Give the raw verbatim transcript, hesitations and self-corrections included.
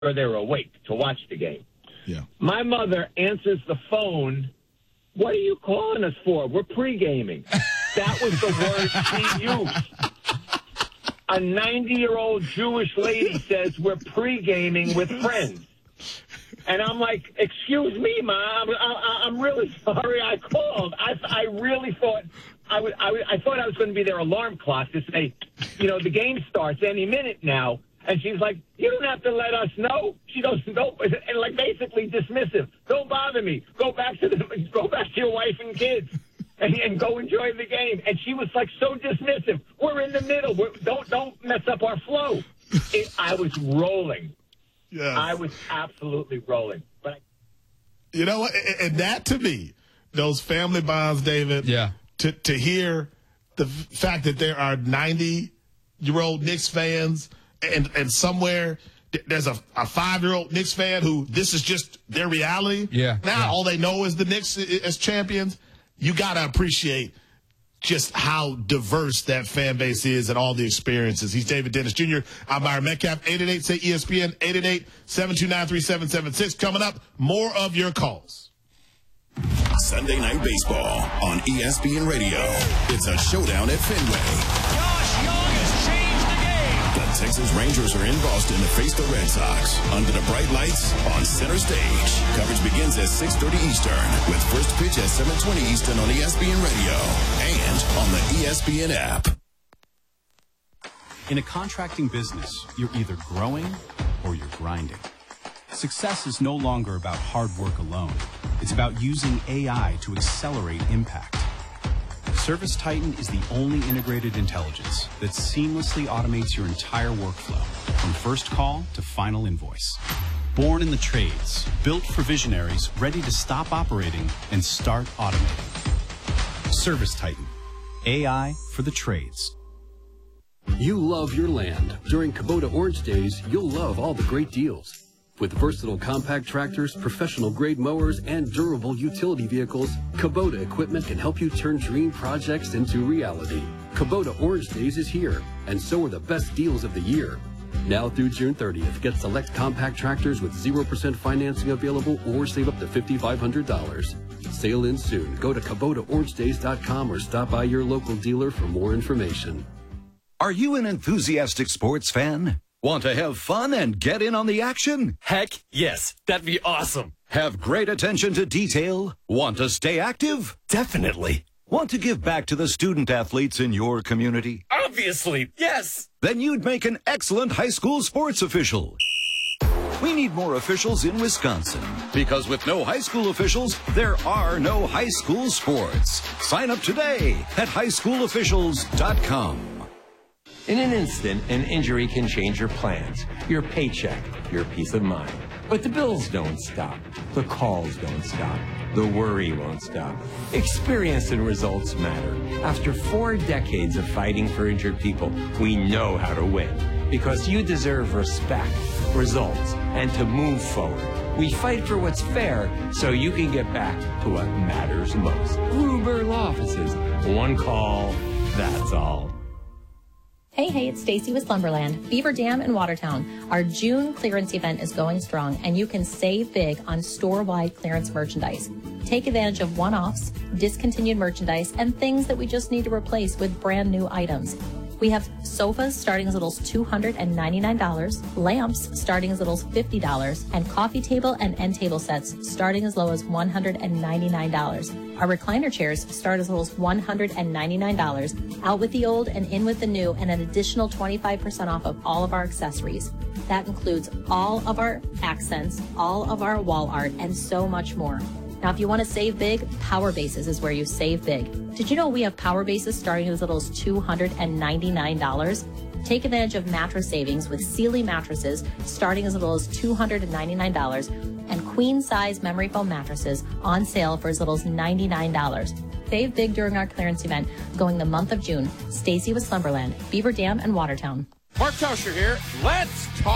or they're awake to watch the game. Yeah. My mother answers the phone. What are you calling us for? We're pre-gaming. That was the word she used. A ninety-year-old Jewish lady says we're pre-gaming with friends. And I'm like, excuse me, Mom. I, I'm really sorry I called. I, I really thought I, would, I, would, I thought I was going to be their alarm clock to say, you know, the game starts any minute now. And she's like, you don't have to let us know. She goes, no, and like basically dismissive. Don't bother me. Go back to the, go back to your wife and kids, and, and go enjoy the game. And she was like so dismissive. We're in the middle. We're, don't don't mess up our flow. It, I was rolling. Yes. I was absolutely rolling. But I, you know what? And that to me, those family bonds, David. Yeah. To to hear the fact that there are ninety-year-old Knicks fans. And and somewhere there's a, a five-year-old Knicks fan who this is just their reality. Yeah. Now yeah. all they know is the Knicks as champions. You got to appreciate just how diverse that fan base is and all the experiences. He's David Dennis Junior I'm Byron Metcalf. eight eight eight, say E S P N, eight eight eight, seven two nine, three seven seven six. Coming up, more of your calls. Sunday Night Baseball on E S P N Radio. It's a showdown at Fenway. Josh Young has changed the game. The Texas Rangers are in Boston to face the Red Sox under the bright lights on center stage. Coverage begins at six thirty Eastern with first pitch at seven twenty Eastern on E S P N Radio and on the E S P N app. In a contracting business, you're either growing or you're grinding. Success is no longer about hard work alone. It's about using A I to accelerate impact. ServiceTitan is the only integrated intelligence that seamlessly automates your entire workflow, from first call to final invoice. Born in the trades, built for visionaries ready to stop operating and start automating. ServiceTitan, A I for the trades. You love your land. During Kubota Orange Days, you'll love all the great deals. With versatile compact tractors, professional-grade mowers, and durable utility vehicles, Kubota equipment can help you turn dream projects into reality. Kubota Orange Days is here, and so are the best deals of the year. Now through June thirtieth, get select compact tractors with zero percent financing available or save up to five thousand five hundred dollars. Sale ends soon. Go to Kubota Orange Days dot com or stop by your local dealer for more information. Are you an enthusiastic sports fan? Want to have fun and get in on the action? Heck, yes. That'd be awesome. Have great attention to detail? Want to stay active? Definitely. Want to give back to the student athletes in your community? Obviously, yes. Then you'd make an excellent high school sports official. We need more officials in Wisconsin, because with no high school officials, there are no high school sports. Sign up today at high school officials dot com. In an instant, an injury can change your plans, your paycheck, your peace of mind. But the bills don't stop. The calls don't stop. The worry won't stop. Experience and results matter. After four decades of fighting for injured people, we know how to win. Because you deserve respect, results, and to move forward. We fight for what's fair so you can get back to what matters most. Gruber Law Offices. One call, that's all. Hey, hey, it's Stacy with Slumberland. Beaver Dam in Watertown. Our June clearance event is going strong, and you can save big on store-wide clearance merchandise. Take advantage of one-offs, discontinued merchandise, and things that we just need to replace with brand new items. We have sofas starting as little as two hundred ninety-nine dollars, lamps starting as little as fifty dollars, and coffee table and end table sets starting as low as one hundred ninety-nine dollars. Our recliner chairs start as little as one hundred ninety-nine dollars. Out with the old and in with the new, and an additional twenty-five percent off of all of our accessories. That includes all of our accents, all of our wall art, and so much more. Now, if you want to save big, Power Bases is where you save big. Did you know we have Power Bases starting as little as two hundred ninety-nine dollars? Take advantage of mattress savings with Sealy mattresses starting as little as two hundred ninety-nine dollars and queen-size memory foam mattresses on sale for as little as ninety-nine dollars. Save big during our clearance event going the month of June. Stacy with Slumberland, Beaver Dam, and Watertown. Mark Tauscher here. Let's talk.